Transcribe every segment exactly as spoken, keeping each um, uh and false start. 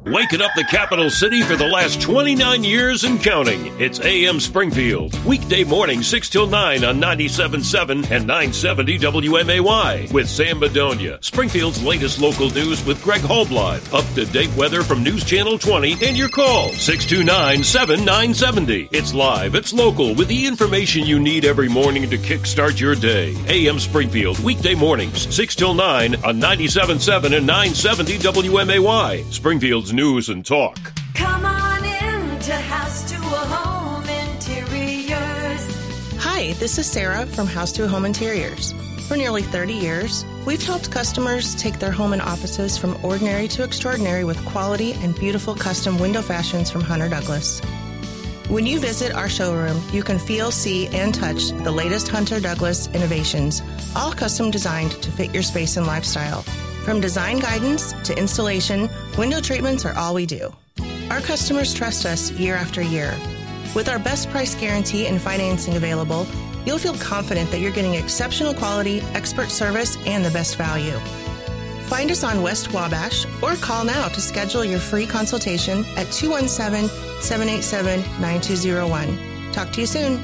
Waking up the capital city for the last twenty-nine years and counting. It's A M Springfield. Weekday morning, six till nine on ninety-seven point seven and nine seventy W M A Y. With Sam Bedonia. Springfield's latest local news with Greg Holbline. Up-to-date weather from News Channel twenty and your call. six two nine, seven nine seven zero. It's live, it's local, with the information you need every morning to kickstart your day. A M Springfield. Weekday mornings, six till nine on ninety-seven point seven and nine seventy W M A Y. Springfield's news and talk. Come on in to House to a Home Interiors. Hi, this is Sarah from House to a Home Interiors. For nearly thirty years, we've helped customers take their home and offices from ordinary to extraordinary with quality and beautiful custom window fashions from Hunter Douglas. When you visit our showroom, you can feel, see, and touch the latest Hunter Douglas innovations, all custom designed to fit your space and lifestyle. From design guidance to installation, window treatments are all we do. Our customers trust us year after year. With our best price guarantee and financing available, you'll feel confident that you're getting exceptional quality, expert service, and the best value. Find us on West Wabash or call now to schedule your free consultation at two one seven, seven eight seven, nine two zero one. Talk to you soon.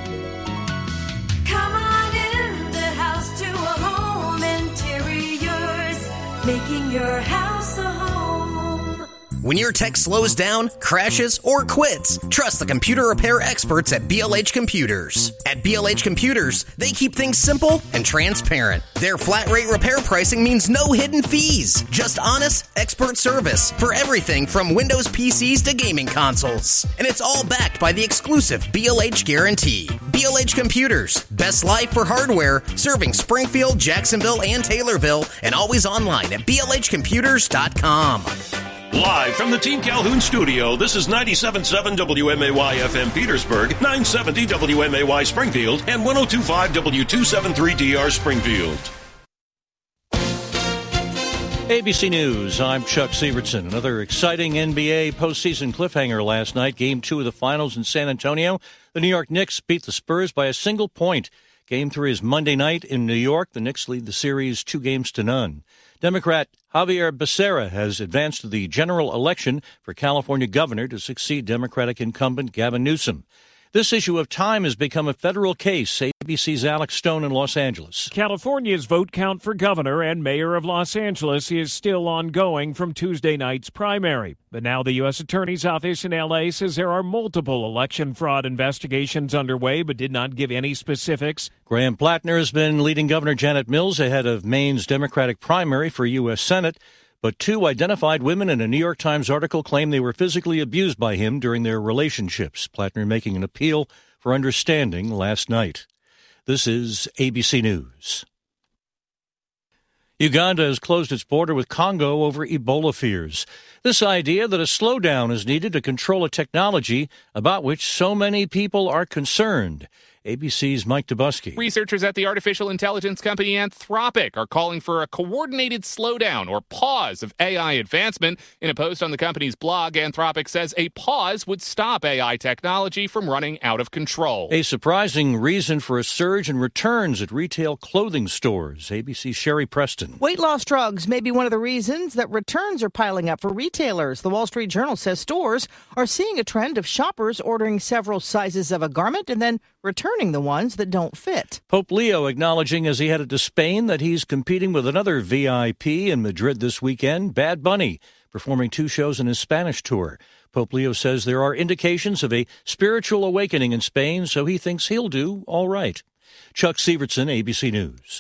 Come on in to House to a Home Interiors, making your house a home. When your tech slows down, crashes, or quits, trust the computer repair experts at B L H Computers. At B L H Computers, they keep things simple and transparent. Their flat rate repair pricing means no hidden fees, just honest, expert service for everything from Windows P Cs to gaming consoles. And it's all backed by the exclusive B L H guarantee. B L H Computers, best life for hardware, serving Springfield, Jacksonville, and Taylorville, and always online at B L H computers dot com. Live from the Team Calhoun studio, this is ninety-seven point seven W M A Y F M Petersburg, nine seventy W M A Y Springfield, and one oh two point five W two seventy-three D R Springfield. A B C News, I'm Chuck Sievertson. Another exciting N B A postseason cliffhanger last night. Game two of the finals in San Antonio. The New York Knicks beat the Spurs by a single point. Game three is Monday night in New York. The Knicks lead the series two games to none. Democrat Javier Becerra has advanced to the general election for California governor to succeed Democratic incumbent Gavin Newsom. This issue of time has become a federal case. A B C's Alex Stone in Los Angeles. California's vote count for governor and mayor of Los Angeles is still ongoing from Tuesday night's primary. But now the U S Attorney's Office in L A says there are multiple election fraud investigations underway, but did not give any specifics. Graham Plattner has been leading Governor Janet Mills ahead of Maine's Democratic primary for U S Senate. But two identified women in a New York Times article claim they were physically abused by him during their relationships. Plattner making an appeal for understanding last night. This is A B C News. Uganda has closed its border with Congo over Ebola fears. This idea that a slowdown is needed to control a technology about which so many people are concerned. A B C's Mike Dubusky. Researchers at the artificial intelligence company Anthropic are calling for a coordinated slowdown or pause of A I advancement. In a post on the company's blog, Anthropic says a pause would stop A I technology from running out of control. A surprising reason for a surge in returns at retail clothing stores. A B C's Sherry Preston. Weight loss drugs may be one of the reasons that returns are piling up for retailers. The Wall Street Journal says stores are seeing a trend of shoppers ordering several sizes of a garment and then returning the ones that don't fit. Pope Leo acknowledging as he headed to Spain that he's competing with another V I P in Madrid this weekend, Bad Bunny, performing two shows in his Spanish tour. Pope Leo says there are indications of a spiritual awakening in Spain, so he thinks he'll do all right. Chuck Sievertson, A B C News.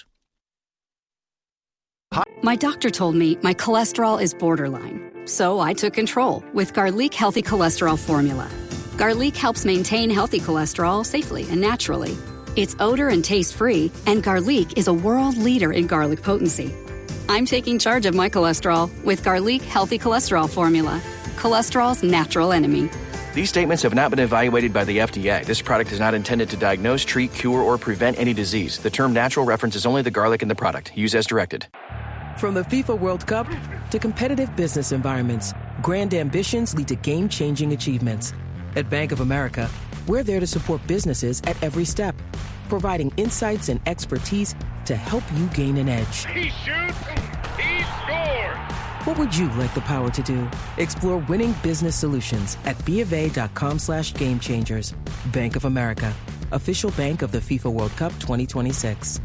My doctor told me my cholesterol is borderline, so I took control with Garlic Healthy Cholesterol Formula. Garlic helps maintain healthy cholesterol safely and naturally. It's odor and taste-free, and Garlic is a world leader in garlic potency. I'm taking charge of my cholesterol with Garlic Healthy Cholesterol Formula, cholesterol's natural enemy. These statements have not been evaluated by the F D A. This product is not intended to diagnose, treat, cure, or prevent any disease. The term natural references only the garlic in the product. Use as directed. From the FIFA World Cup to competitive business environments, grand ambitions lead to game-changing achievements. At Bank of America, we're there to support businesses at every step, providing insights and expertise to help you gain an edge. He shoots, he scores. What would you like the power to do? Explore winning business solutions at BofA.com slash game changers. Bank of America, official bank of the FIFA World Cup twenty twenty-six.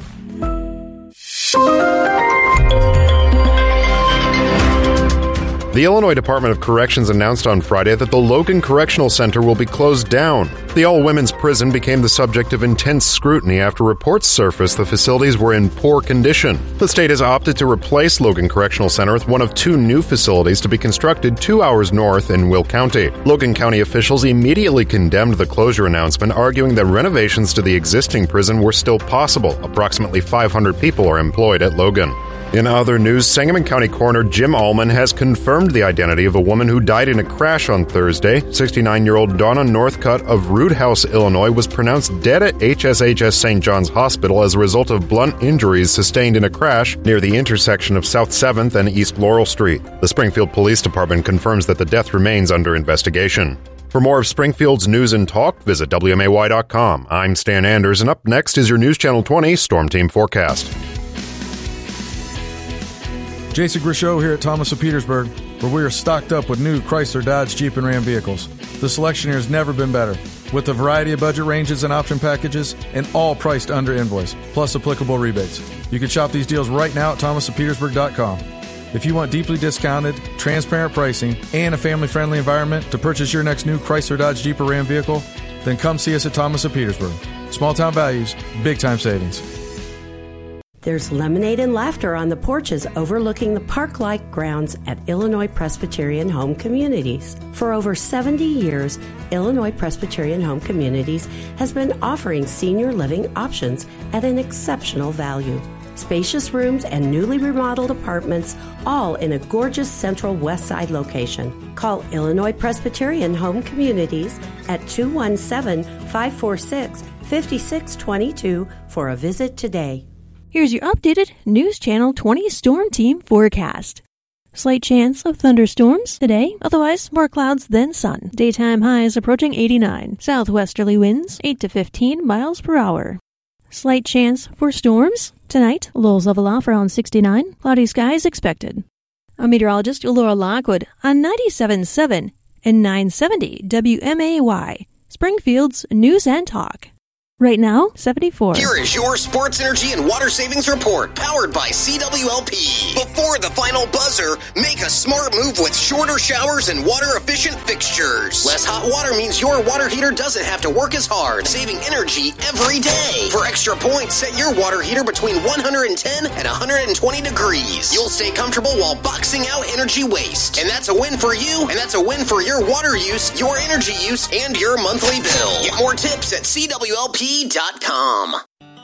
The Illinois Department of Corrections announced on Friday that the Logan Correctional Center will be closed down. The all-women's prison became the subject of intense scrutiny after reports surfaced the facilities were in poor condition. The state has opted to replace Logan Correctional Center with one of two new facilities to be constructed two hours north in Will County. Logan County officials immediately condemned the closure announcement, arguing that renovations to the existing prison were still possible. Approximately five hundred people are employed at Logan. In other news, Sangamon County Coroner Jim Allman has confirmed the identity of a woman who died in a crash on Thursday. sixty-nine-year-old Donna Northcutt of Root House, Illinois, was pronounced dead at H S H S Saint John's Hospital as a result of blunt injuries sustained in a crash near the intersection of South seventh and East Laurel Street. The Springfield Police Department confirms that the death remains under investigation. For more of Springfield's news and talk, visit W M A Y dot com. I'm Stan Anders, and up next is your News Channel twenty Storm Team Forecast. Jason Grishow here at Thomas of Petersburg, where we are stocked up with new Chrysler, Dodge, Jeep, and Ram vehicles. The selection here has never been better, with a variety of budget ranges and option packages, and all priced under invoice, plus applicable rebates. You can shop these deals right now at thomas of petersburg dot com. If you want deeply discounted, transparent pricing, and a family-friendly environment to purchase your next new Chrysler, Dodge, Jeep, or Ram vehicle, then come see us at Thomas of Petersburg. Small-town values, big-time savings. There's lemonade and laughter on the porches overlooking the park-like grounds at Illinois Presbyterian Home Communities. For over seventy years, Illinois Presbyterian Home Communities has been offering senior living options at an exceptional value. Spacious rooms and newly remodeled apartments, all in a gorgeous central west side location. Call Illinois Presbyterian Home Communities at two one seven, five four six, five six two two for a visit today. Here's your updated News Channel twenty Storm Team forecast. Slight chance of thunderstorms today, otherwise more clouds than sun. Daytime highs approaching eighty-nine. Southwesterly winds eight to fifteen miles per hour. Slight chance for storms tonight. Lows level off around sixty-nine. Cloudy skies expected. I'm meteorologist Laura Lockwood on ninety-seven point seven and nine seventy W M A Y, Springfield's News and Talk. Right now, seventy-four. Here is your Sports Energy and Water Savings Report, powered by C W L P. Before the final buzzer, make a smart move with shorter showers and water-efficient fixtures. Less hot water means your water heater doesn't have to work as hard, saving energy every day. For extra points, set your water heater between one hundred ten and one hundred twenty degrees. You'll stay comfortable while boxing out energy waste. And that's a win for you, and that's a win for your water use, your energy use, and your monthly bill. Get more tips at C W L P dot com.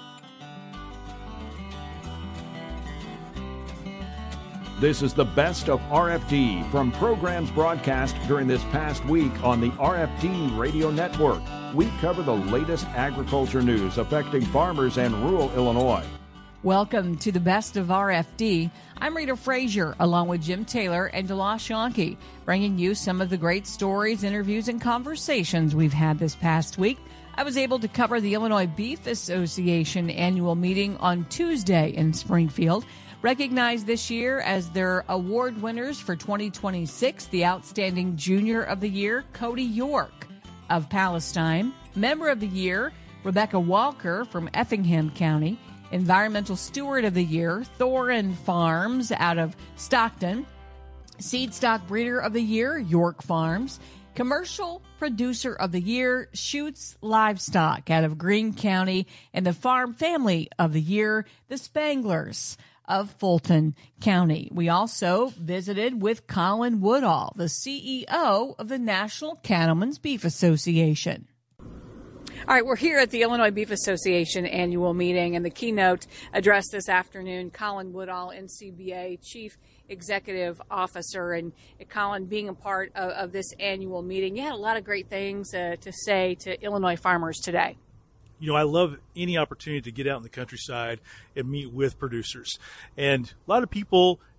This is the best of R F D from programs broadcast during this past week on the R F D Radio Network. We cover the latest agriculture news affecting farmers and rural Illinois. Welcome to the best of R F D. I'm Rita Frazier, along with Jim Taylor and Delosh Yonke, bringing you some of the great stories, interviews, and conversations we've had this past week. I was able to cover the Illinois Beef Association annual meeting on Tuesday in Springfield. Recognized this year as their award winners for twenty twenty-six, the Outstanding Junior of the Year, Cody York of Palestine. Member of the Year, Rebecca Walker from Effingham County. Environmental Steward of the Year, Thorin Farms out of Stockton. Seed Stock Breeder of the Year, York Farms. Commercial Producer of the Year, Schutz Livestock out of Greene County. And the Farm Family of the Year, the Spanglers of Fulton County. We also visited with Colin Woodall, the C E O of the National Cattlemen's Beef Association. All right, we're here at the Illinois Beef Association annual meeting, and the keynote address this afternoon, Colin Woodall, N C B A Chief Executive Officer. And uh, Colin, being a part of, of this annual meeting, you had a lot of great things uh, to say to Illinois farmers today. You know, I love any opportunity to get out in the countryside and meet with producers. And a lot of people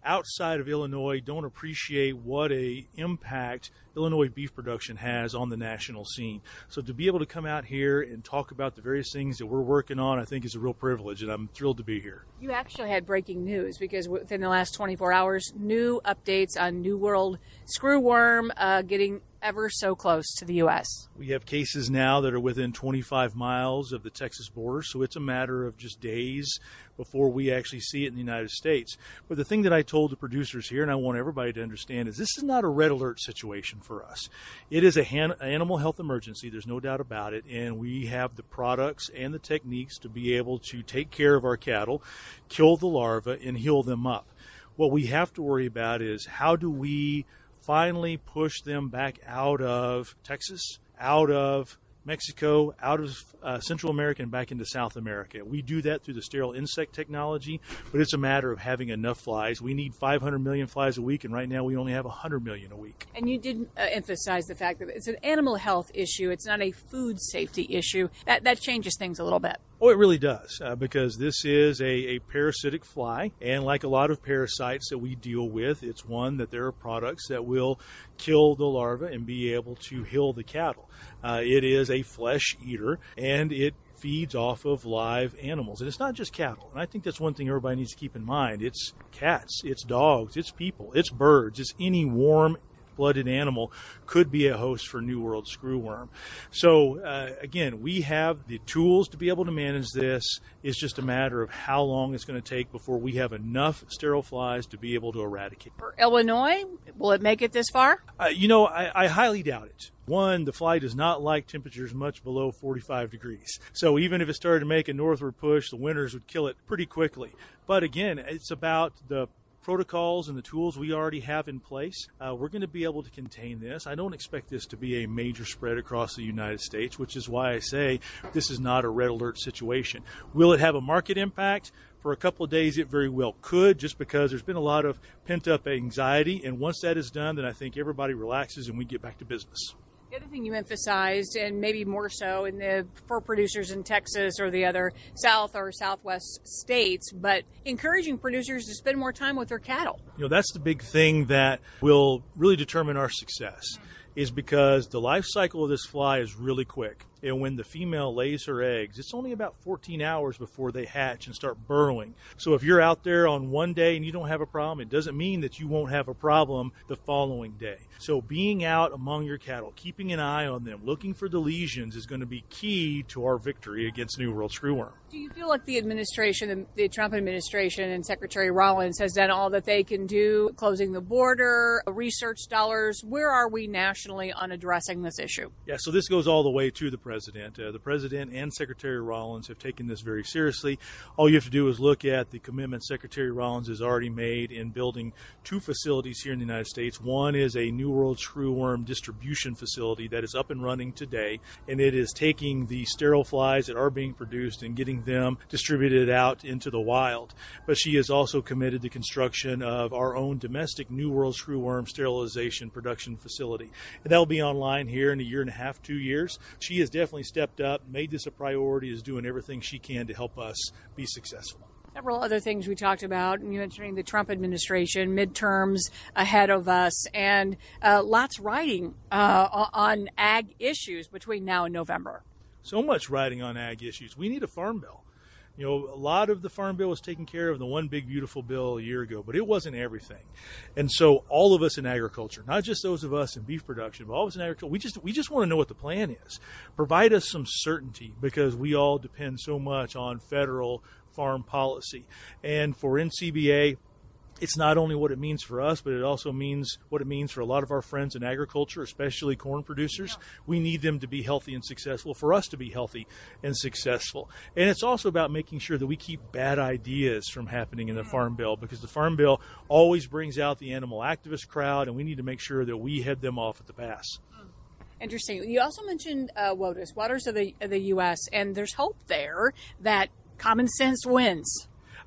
outside of Illinois don't appreciate what a impact Illinois beef production has on the national scene. So to be able to come out here and talk about the various things that we're working on, I think is a real privilege, and I'm thrilled to be here. You actually had breaking news because within the last twenty-four hours, new updates on New World screwworm uh, getting ever so close to the U S. We have cases now that are within twenty-five miles of the Texas border, so it's a matter of just days before we actually see it in the United States. But the thing that I told the producers here, and I want everybody to understand, is this is not a red alert situation for us. It is a han- animal health emergency, there's no doubt about it, and we have the products and the techniques to be able to take care of our cattle, kill the larvae, and heal them up. What we have to worry about is how do we finally push them back out of Texas, out of Mexico, out of uh, Central America, and back into South America. We do that through the sterile insect technology, but it's a matter of having enough flies. We need five hundred million flies a week, and right now we only have one hundred million a week. And you did uh, emphasize the fact that it's an animal health issue. It's not a food safety issue. That that changes things a little bit. Oh, it really does, uh, because this is a, a parasitic fly, and like a lot of parasites that we deal with, it's one that there are products that will kill the larva and be able to heal the cattle. Uh, it is a flesh eater, and it feeds off of live animals. And it's not just cattle. And I think that's one thing everybody needs to keep in mind. It's cats, it's dogs, it's people, it's birds, it's any warm blooded animal could be a host for New World screwworm. So uh, again, we have the tools to be able to manage this. It's just a matter of how long it's going to take before we have enough sterile flies to be able to eradicate. For Illinois, will it make it this far? Uh, you know, I, I highly doubt it. One, the fly does not like temperatures much below forty-five degrees. So even if it started to make a northward push, the winters would kill it pretty quickly. But again, it's about the protocols and the tools we already have in place. Uh, we're going to be able to contain this. I don't expect this to be a major spread across the United States, which is why I say this is not a red alert situation. Will it have a market impact? For a couple of days, it very well could, just because there's been a lot of pent-up anxiety. And once that is done, then I think everybody relaxes and we get back to business. The other thing you emphasized, and maybe more so in the for producers in Texas or the other South or Southwest states, but encouraging producers to spend more time with their cattle. You know, that's the big thing that will really determine our success, is because the life cycle of this fly is really quick. And when the female lays her eggs, it's only about fourteen hours before they hatch and start burrowing. So if you're out there on one day and you don't have a problem, it doesn't mean that you won't have a problem the following day. So being out among your cattle, keeping an eye on them, looking for the lesions is going to be key to our victory against New World screwworm. Do you feel like the administration, the Trump administration and Secretary Rollins has done all that they can do, closing the border, research dollars? Where are we nationally on addressing this issue? Yeah, so this goes all the way to the president. Uh, the president and Secretary Rollins have taken this very seriously. All you have to do is look at the commitment Secretary Rollins has already made in building two facilities here in the United States. One is a New World screwworm distribution facility that is up and running today, and it is taking the sterile flies that are being produced and getting them distributed out into the wild. But she is also committed to construction of our own domestic New World screwworm sterilization production facility. And that will be online here in a year and a half, two years. She has definitely stepped up, made this a priority, is doing everything she can to help us be successful. Several other things we talked about, and you mentioning the Trump administration, midterms ahead of us, and uh, lots riding uh, on ag issues between now and November. So much riding on ag issues. We need a farm bill. You know, a lot of the farm bill was taken care of in the one big beautiful bill a year ago, but it wasn't everything. And so all of us in agriculture, not just those of us in beef production, but all of us in agriculture, we just we just want to know what the plan is. Provide us some certainty, because we all depend so much on federal farm policy. And for N C B A, it's not only what it means for us, but it also means what it means for a lot of our friends in agriculture, especially corn producers. We need them to be healthy and successful, for us to be healthy and successful. And it's also about making sure that we keep bad ideas from happening in the Farm Bill, because the Farm Bill always brings out the animal activist crowd, and we need to make sure that we head them off at the pass. Interesting. You also mentioned uh, WOTUS, Waters of the, of the U S, and there's hope there that common sense wins.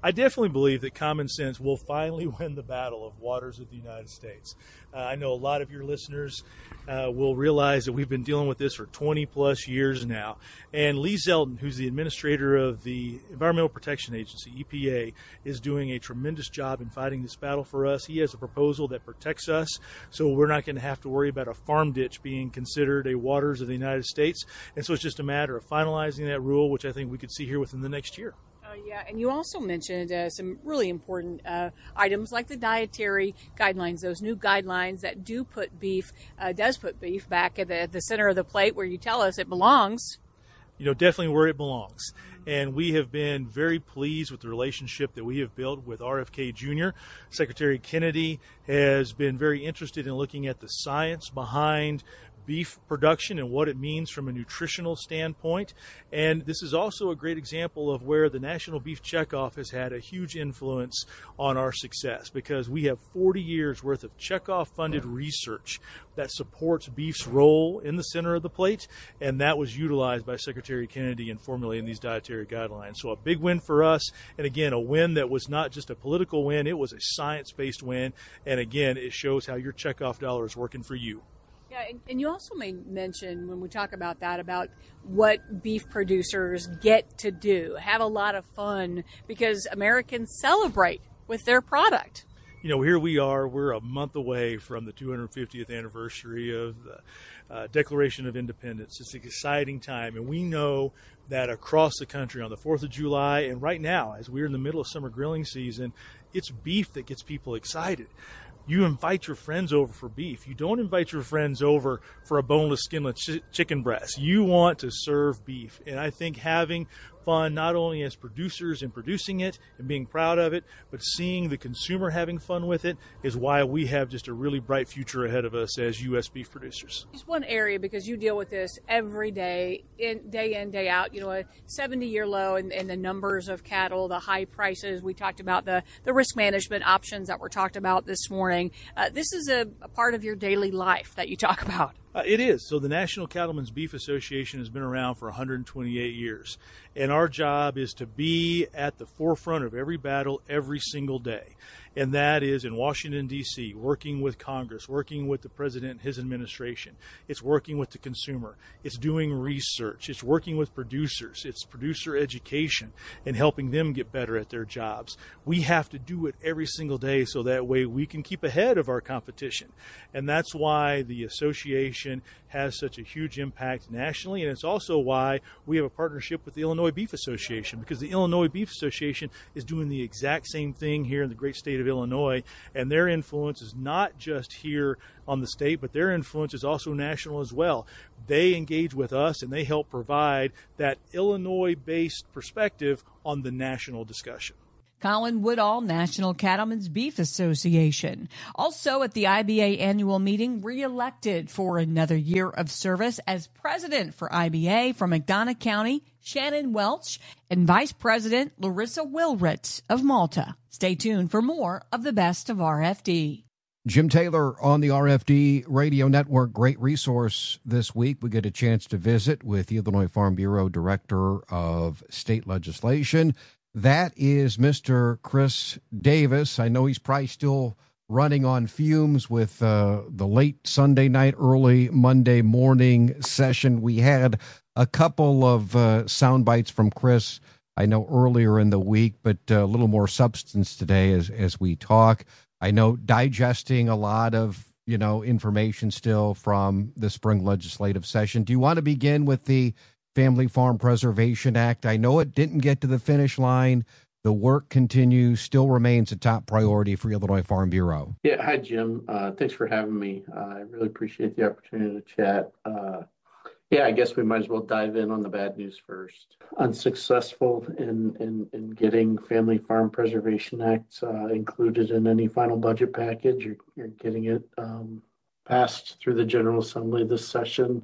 I definitely believe that common sense will finally win the battle of waters of the United States. Uh, I know a lot of your listeners uh, will realize that we've been dealing with this for twenty plus years now. And Lee Zeldin, who's the administrator of the Environmental Protection Agency, E P A, is doing a tremendous job in fighting this battle for us. He has a proposal that protects us, so we're not going to have to worry about a farm ditch being considered a waters of the United States. And so it's just a matter of finalizing that rule, which I think we could see here within the next year. Uh, yeah, and you also mentioned uh, some really important uh, items like the dietary guidelines, those new guidelines that do put beef, uh, does put beef back at the, at the center of the plate where you tell us it belongs. You know, definitely where it belongs. And we have been very pleased with the relationship that we have built with R F K Junior Secretary Kennedy has been very interested in looking at the science behind beef production and what it means from a nutritional standpoint. And this is also a great example of where the National Beef Checkoff has had a huge influence on our success, because we have forty years worth of Checkoff funded research that supports beef's role in the center of the plate, and that was utilized by Secretary Kennedy in formulating these dietary guidelines. So a big win for us, and again, a win that was not just a political win, it was a science-based win, and again, it shows how your Checkoff dollar is working for you. Yeah, and, and you also may mention when we talk about that, about what beef producers get to do, have a lot of fun, because Americans celebrate with their product. You know, here we are, we're a month away from the two hundred fiftieth anniversary of the uh, Declaration of Independence. It's an exciting time, and we know that across the country on the fourth of July, and right now, as we're in the middle of summer grilling season, it's beef that gets people excited. You invite your friends over for beef. You don't invite your friends over for a boneless, skinless ch- chicken breast. You want to serve beef. And I think having fun, not only as producers in producing it and being proud of it, but seeing the consumer having fun with it, is why we have just a really bright future ahead of us as U S beef producers. Just one area, because you deal with this every day, in, day in, day out, you know, a seventy-year low in, in the numbers of cattle, the high prices. We talked about the, the risk management options that were talked about this morning. Uh, this is a, a part of your daily life that you talk about. Uh, it is. So the National Cattlemen's Beef Association has been around for one hundred twenty-eight years. And our job is to be at the forefront of every battle every single day. And that is in Washington, D C, working with Congress, working with the president and his administration. It's working with the consumer. It's doing research. It's working with producers. It's producer education and helping them get better at their jobs. We have to do it every single day so that way we can keep ahead of our competition. And that's why the association has such a huge impact nationally. And it's also why we have a partnership with the Illinois Beef Association, because the Illinois Beef Association is doing the exact same thing here in the great state of Illinois, and their influence is not just here on the state, but their influence is also national as well. They engage with us and they help provide that Illinois-based perspective on the national discussion. Colin Woodall, National Cattlemen's Beef Association. Also at the I B A annual meeting, reelected for another year of service as president for I B A from McDonough County, Shannon Welch, and Vice President Larissa Wilritz of Malta. Stay tuned for more of the best of R F D. Jim Taylor on the R F D Radio Network. Great resource this week. We get a chance to visit with the Illinois Farm Bureau Director of State Legislation. That is Mister Chris Davis. I know he's probably still running on fumes with uh, the late Sunday night, early Monday morning session. We had a couple of uh, sound bites from Chris, I know, earlier in the week, but uh, a little more substance today as, as we talk. I know digesting a lot of, you know, information still from the spring legislative session. Do you want to begin with the Family Farm Preservation Act? I know it didn't get to the finish line. The work continues, still remains a top priority for Illinois Farm Bureau. Yeah, hi, Jim. Uh, thanks for having me. Uh, I really appreciate the opportunity to chat. Uh, yeah, I guess we might as well dive in on the bad news first. Unsuccessful in, in, in getting Family Farm Preservation Act uh, included in any final budget package. You're, you're getting it um, passed through the General Assembly this session.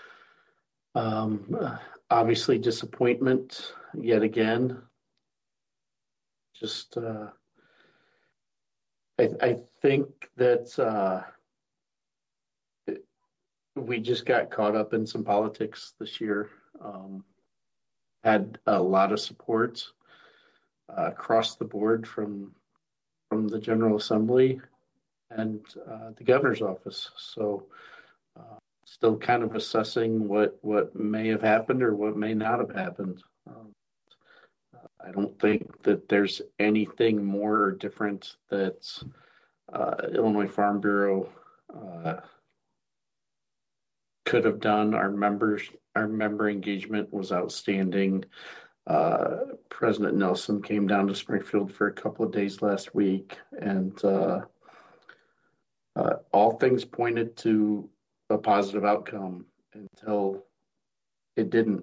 Um, uh, obviously disappointment yet again. Just, uh, I, I think that uh, it, we just got caught up in some politics this year. Um, had a lot of support uh, across the board from from the General Assembly and uh, the governor's office. So uh, still kind of assessing what, what may have happened or what may not have happened. Um, I don't think that there's anything more or different that uh, Illinois Farm Bureau uh, could have done. Our members, our member engagement was outstanding. Uh, President Nelson came down to Springfield for a couple of days last week, and uh, uh, all things pointed to a positive outcome until it didn't.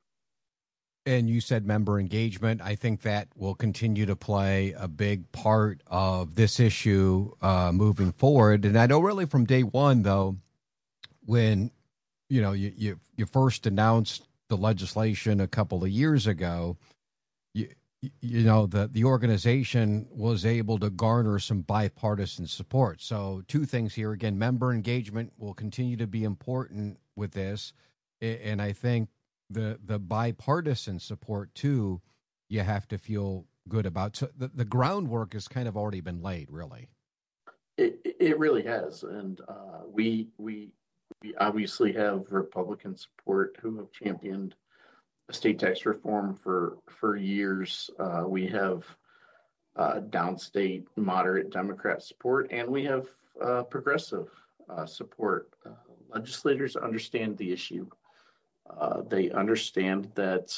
And you said member engagement. I think that will continue to play a big part of this issue uh, moving forward. And I know really from day one, though, when you know you you, you first announced the legislation a couple of years ago, you you know the the organization was able to garner some bipartisan support. So two things here. Again, member engagement will continue to be important with this, and I think the the bipartisan support too, you have to feel good about. So the, the groundwork has kind of already been laid, really. It it really has, and uh, we we we obviously have Republican support who have championed estate tax reform for for years. Uh, we have uh, downstate moderate Democrat support, and we have uh, progressive uh, support. Uh, legislators understand the issue. Uh, they understand that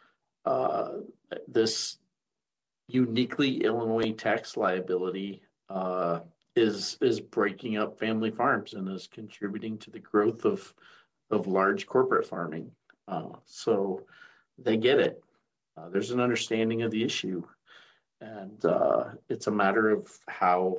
uh, this uniquely Illinois tax liability uh, is is breaking up family farms and is contributing to the growth of of large corporate farming. Uh, so they get it. Uh, there's an understanding of the issue, and uh, it's a matter of how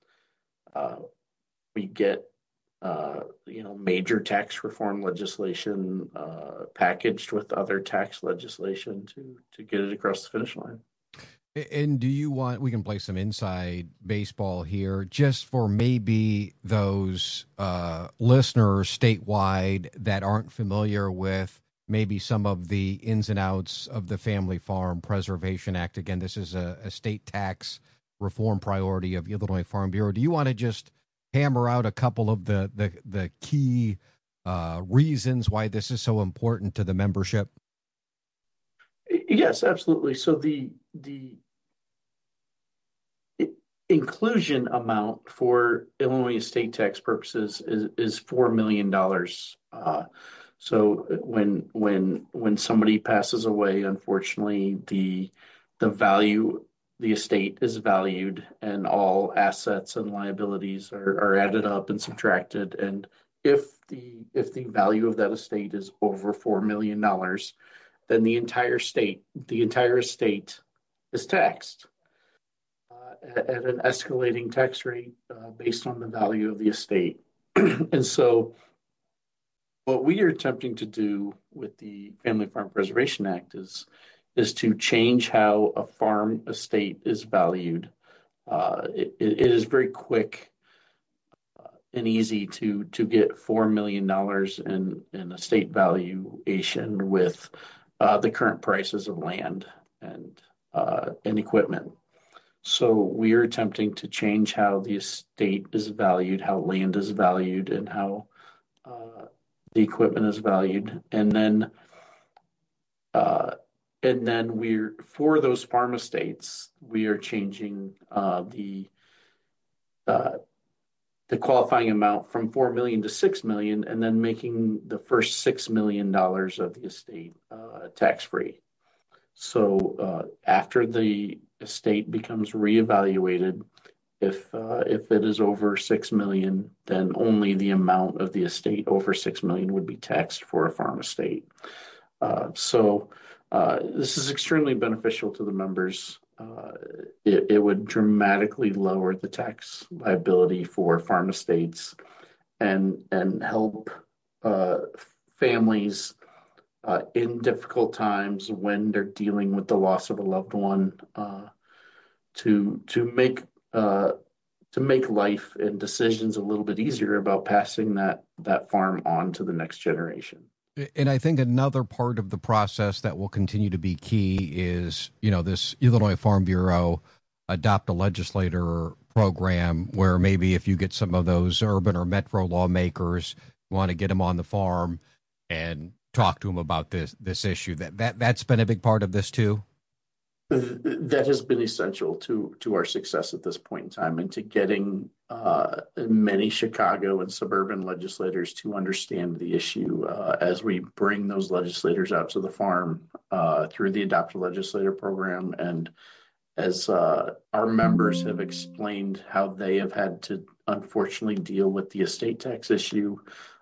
uh, we get Uh, you know, major tax reform legislation uh, packaged with other tax legislation to to get it across the finish line. And do you want, we can play some inside baseball here, just for maybe those uh, listeners statewide that aren't familiar with maybe some of the ins and outs of the Family Farm Preservation Act. Again, this is a, a state tax reform priority of Illinois Farm Bureau. Do you want to just hammer out a couple of the the, the key uh, reasons why this is so important to the membership? Yes, absolutely. So the the inclusion amount for Illinois estate tax purposes is is four million dollars. Uh, so when when when somebody passes away, unfortunately, the the value the estate is valued, and all assets and liabilities are, are added up and subtracted. And if the if the value of that estate is over four million dollars, then the entire state, the entire estate, is taxed uh, at, at an escalating tax rate uh, based on the value of the estate. And so, what we are attempting to do with the Family Farm Preservation Act is. is to change how a farm estate is valued. Uh, it, it is very quick uh, and easy to to get four million dollars in, in estate valuation with uh, the current prices of land and uh, and equipment. So we are attempting to change how the estate is valued, how land is valued, and how uh, the equipment is valued. And then uh, And then we're, for those farm estates, we are changing uh, the uh, the qualifying amount from four million dollars to six million dollars, and then making the first six million dollars of the estate uh, tax-free. So uh, after the estate becomes reevaluated, if uh, if it is over six million dollars, then only the amount of the estate over six million dollars would be taxed for a farm estate. Uh, so Uh, this is extremely beneficial to the members. Uh, it, it would dramatically lower the tax liability for farm estates and and help uh, families uh, in difficult times when they're dealing with the loss of a loved one uh, to to make uh, to make life and decisions a little bit easier about passing that that farm on to the next generation. And I think another part of the process that will continue to be key is, you know, this Illinois Farm Bureau Adopt a Legislator program, where maybe if you get some of those urban or metro lawmakers, you want to get them on the farm and talk to them about this this issue. That that that's been a big part of this too. That has been essential to to our success at this point in time, and to getting uh, many Chicago and suburban legislators to understand the issue uh, as we bring those legislators out to the farm uh, through the Adopt a Legislator program. And as uh, our members have explained how they have had to unfortunately deal with the estate tax issue,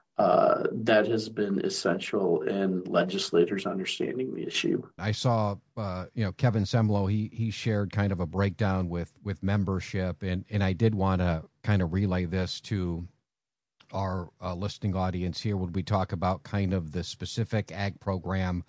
Uh, that has been essential in legislators understanding the issue. I saw, uh, you know, Kevin Semlo, he he shared kind of a breakdown with with membership, and and I did want to kind of relay this to our uh, listening audience here when we talk about kind of the specific ag program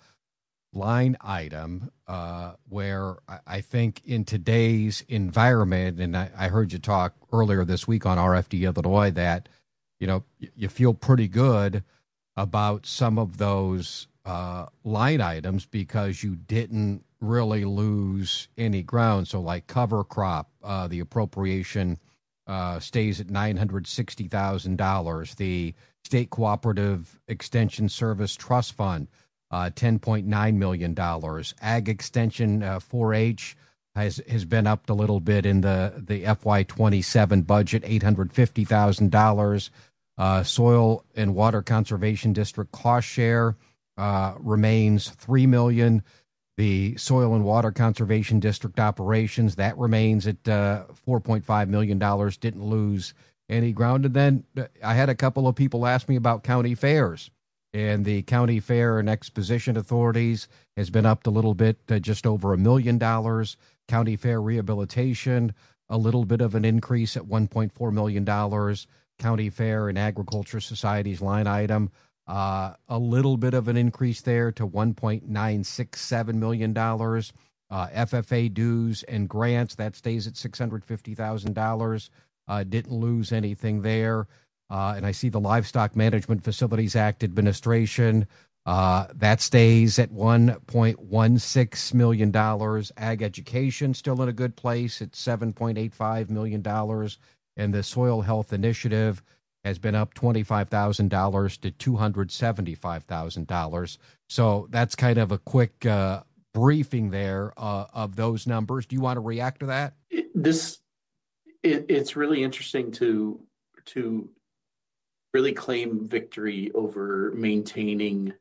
line item, uh, where I, I think in today's environment, and I, I heard you talk earlier this week on R F D Illinois that, you know, you feel pretty good about some of those uh, line items because you didn't really lose any ground. So like cover crop, uh, the appropriation uh, stays at nine hundred sixty thousand dollars. The State Cooperative Extension Service Trust Fund, uh, ten point nine million dollars. Ag Extension uh, four H has, has been upped a little bit in the, the F Y twenty-seven budget, eight hundred fifty thousand dollars. Uh, Soil and Water Conservation District cost share uh, remains three million dollars. The Soil and Water Conservation District operations, that remains at uh, four point five million dollars. Didn't lose any ground. And then I had a couple of people ask me about county fairs, and the county fair and exposition authorities has been upped a little bit, uh, just over a million dollars. County fair rehabilitation, a little bit of an increase at one point four million dollars. County Fair and Agriculture Society's line item, uh, a little bit of an increase there to one point nine six seven million dollars. Uh, F F A dues and grants, that stays at six hundred fifty thousand dollars. Uh, didn't lose anything there. Uh, and I see the Livestock Management Facilities Act administration, uh, that stays at one point one six million dollars. Ag education still in a good place at seven point eight five million dollars. And the Soil Health Initiative has been up twenty-five thousand dollars to two hundred seventy-five thousand dollars. So that's kind of a quick uh, briefing there uh, of those numbers. Do you want to react to that? It, this it, it's really interesting to to really claim victory over maintaining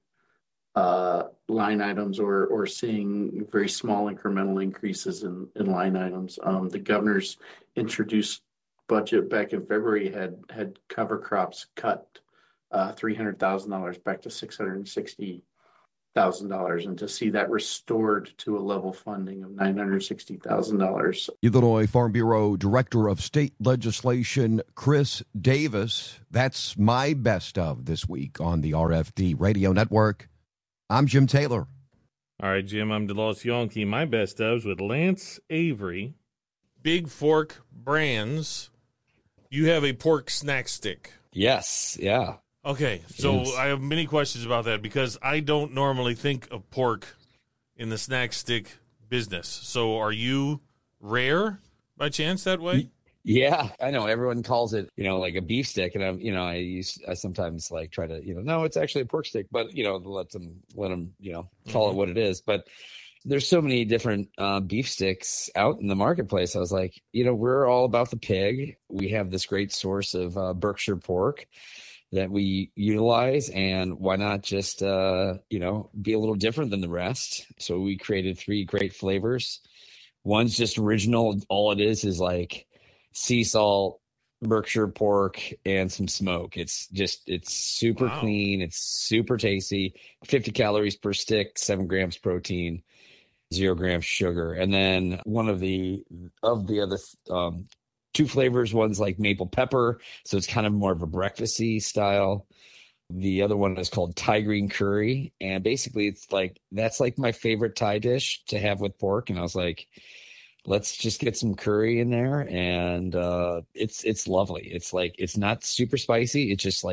uh, line items or or seeing very small incremental increases in, in line items. Um, the governor's introduced budget back in February had had cover crops cut uh, three hundred thousand dollars back to six hundred sixty thousand dollars, and to see that restored to a level funding of nine hundred sixty thousand dollars. Illinois Farm Bureau Director of State Legislation, Chris Davis. That's my best of this week on the R F D Radio Network. I'm Jim Taylor. All right, Jim, I'm DeLoss Yonke. My best ofs with Lance Avery, Big Fork Brands. You have a pork snack stick. Yes, yeah. Okay, so Yes. I have many questions about that because I don't normally think of pork in the snack stick business. So are you rare by chance that way? Yeah, I know everyone calls it, you know, like a beef stick, and I'm, you know, I use, I sometimes like try to, you know, no, it's actually a pork stick, but you know, let them, let them, you know, call Mhm. it what it is. But there's so many different uh, beef sticks out in the marketplace. I was like, you know, we're all about the pig. We have this great source of uh, Berkshire pork that we utilize, and why not just, uh, you know, be a little different than the rest? So we created three great flavors. One's just original. All it is is like sea salt, Berkshire pork, and some smoke. It's just, it's super Wow. clean. It's super tasty. fifty calories per stick, seven grams protein, zero grams sugar. And then one of the, of the other, um, two flavors, one's like maple pepper. So it's kind of more of a breakfasty style. The other one is called Thai green curry. And basically it's like, that's like my favorite Thai dish to have with pork. And I was like, let's just get some curry in there. And uh, it's, it's lovely. It's like, it's not super spicy. It's just like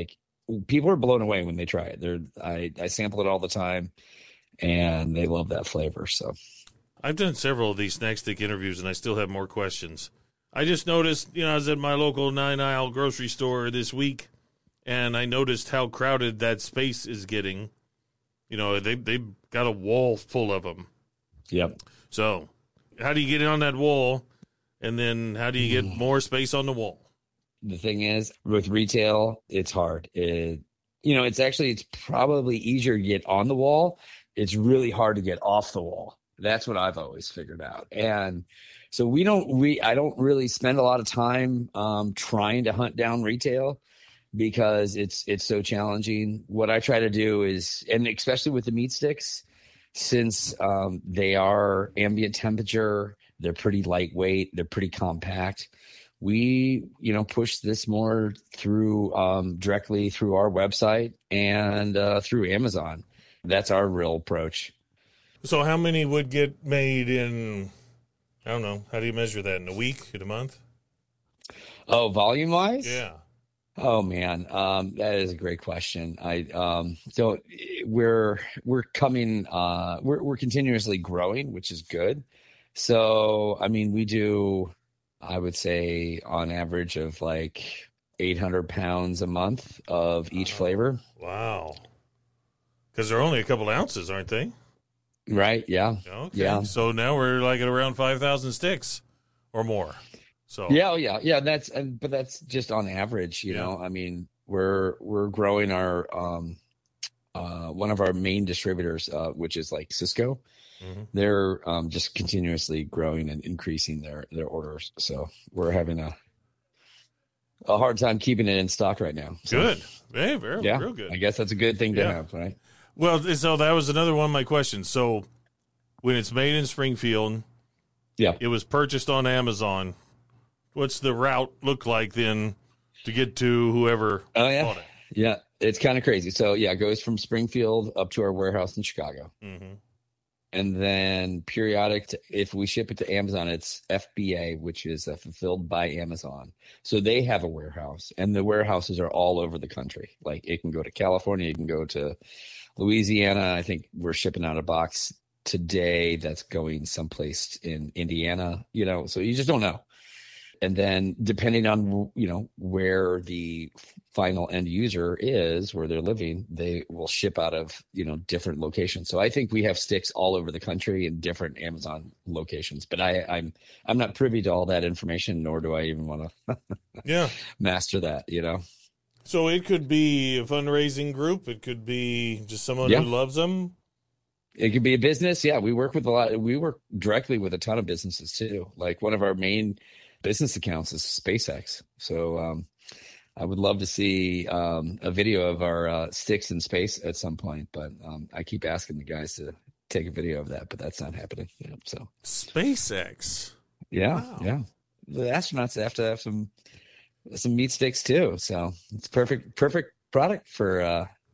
people are blown away when they try it. They're I, I sample it all the time, and they love that flavor. So I've done several of these snack stick interviews, and I still have more questions. I just noticed, you know, I was at my local nine aisle grocery store this week, and I noticed how crowded that space is getting. You know, they they've got a wall full of them. Yep. So how do you get on that wall, and then how do you get more space on the wall? The thing is, with retail, it's hard. It, you know, it's actually, it's probably easier to get on the wall. It's really hard to get off the wall. That's what I've always figured out. And so we don't, we, I don't really spend a lot of time um, trying to hunt down retail because it's, it's so challenging. What I try to do is, and especially with the meat sticks, since um, they are ambient temperature, they're pretty lightweight, they're pretty compact. We, you know, push this more through um, directly through our website and uh, through Amazon. That's our real approach. So how many would get made in, I don't know, how do you measure that, in a week, in a month? Oh, volume wise? Yeah. Oh man, um, that is a great question. I um, so we're we're coming, uh, we're we're continuously growing, which is good. So I mean, we do, I would say, on average of like eight hundred pounds a month of each flavor. Wow. Because they're only a couple ounces, aren't they? Right. Yeah. Okay. Yeah. So now we're like at around five thousand sticks or more. So yeah, oh, yeah, yeah. That's, but that's just on average, you Yeah. know, I mean, we're, we're growing our, um, uh, one of our main distributors, uh, which is like Cisco. Mhm. They're, um, just continuously growing and increasing their, their orders. So we're having a, a hard time keeping it in stock right now. So, Good. Hey, very, yeah, real good. I guess that's a good thing to Yeah. have, right? Well, so that was another one of my questions. So when it's made in Springfield, yeah, it was purchased on Amazon. What's the route look like then to get to whoever Oh yeah. bought it? Yeah. It's kind of crazy. So yeah, it goes from Springfield up to our warehouse in Chicago. Mm-hmm. And then periodic, to, if we ship it to Amazon, it's F B A, which is uh, fulfilled by Amazon. So they have a warehouse, and the warehouses are all over the country. Like it can go to California, it can go to Louisiana. I think we're shipping out a box today that's going someplace in Indiana, you know, so you just don't know. And then depending on, you know, where the final end user is, where they're living, they will ship out of, you know, different locations. So I think we have sticks all over the country in different Amazon locations, but I, I'm, I'm not privy to all that information, nor do I even want to Yeah. master that, you know? So it could be a fundraising group. It could be just someone Yeah. who loves them. It could be a business. Yeah. We work with a lot. We work directly with a ton of businesses too. Like one of our main business accounts is SpaceX. So um, I would love to see um, a video of our uh, sticks in space at some point, but um, I keep asking the guys to take a video of that, but that's not happening. Yeah, so SpaceX. yeah, Wow. yeah. The astronauts have to have some some meat sticks too. So it's perfect, perfect product for uh,